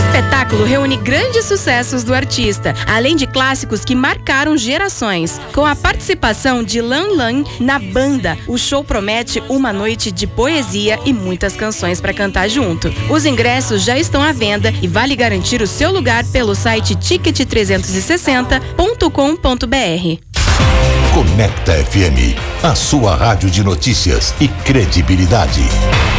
espetáculo reúne grandes sucessos do artista, além de clássicos que marcaram gerações. Com a participação de Lan Lan na banda, o show promete uma noite de poesia e muitas canções para cantar junto. Os ingressos já estão à venda e vale garantir o seu lugar pelo site ticket360.com.br. Conecta FM, a sua rádio de notícias e credibilidade.